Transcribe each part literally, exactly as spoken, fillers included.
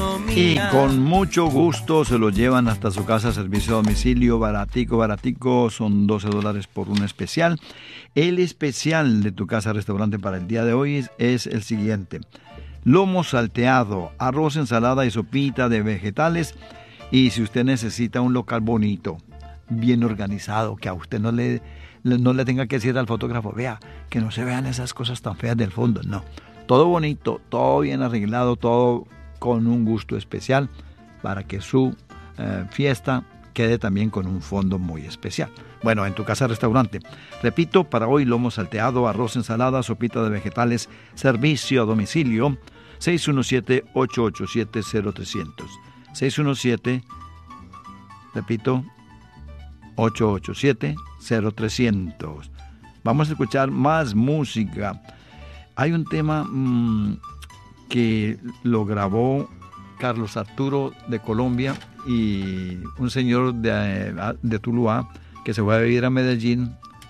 Y con mucho gusto se lo llevan hasta su casa, servicio a domicilio, baratico, baratico, son doce dólares por un especial. El especial de tu casa restaurante para el día de hoy es, es el siguiente: lomo salteado, arroz, ensalada y sopita de vegetales. Y si usted necesita un local bonito, bien organizado, que a usted no le, no le tenga que decir al fotógrafo, vea, que no se vean esas cosas tan feas del fondo, no. Todo bonito, todo bien arreglado, todo con un gusto especial para que su eh, fiesta quede también con un fondo muy especial. Bueno, en tu casa restaurante. Repito, para hoy lomo salteado, arroz, ensalada, sopita de vegetales, servicio a domicilio, seis uno siete, ocho ocho siete, cero tres cero cero. seis uno siete, repito, ocho ocho siete, cero tres cero cero. Vamos a escuchar más música. Hay un tema mmm, que lo grabó Carlos Arturo de Colombia y un señor de, de Tuluá que se fue a vivir a Medellín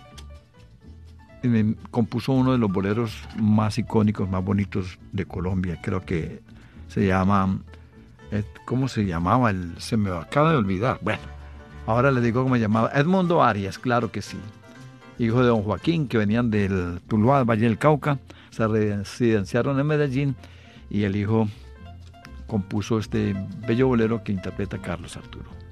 y me compuso uno de los boleros más icónicos, más bonitos de Colombia. Creo que se llama, ¿cómo se llamaba? El, se me acaba de olvidar. Bueno, ahora le digo cómo se llamaba. Edmundo Arias, claro que sí. Hijo de don Joaquín, que venían del Tuluá, del Valle del Cauca, se residenciaron en Medellín y el hijo compuso este bello bolero que interpreta Carlos Arturo.